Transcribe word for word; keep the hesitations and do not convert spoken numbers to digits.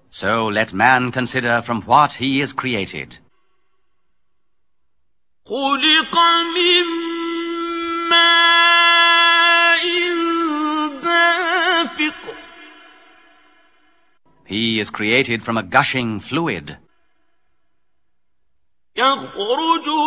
So let man consider from what he is created. خلق من ماء دافق. He is created from a gushing fluid. يخرج